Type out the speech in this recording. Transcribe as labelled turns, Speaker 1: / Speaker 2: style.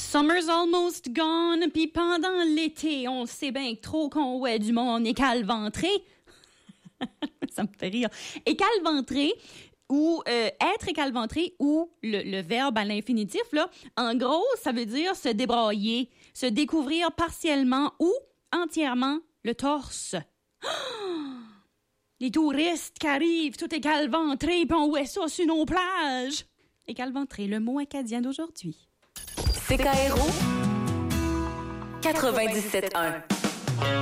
Speaker 1: Summer's almost gone, puis pendant l'été, on sait bien que trop qu'on ouais du monde est calventré. Ça me fait rire. Écalventré, ou être écalventré, ou le verbe à l'infinitif, là, en gros, ça veut dire se débrailler, se découvrir partiellement ou entièrement le torse. Les touristes qui arrivent, tout écalventré, puis on voit ça sur nos plages. Écalventré, le mot acadien d'aujourd'hui.
Speaker 2: CKRO 97.1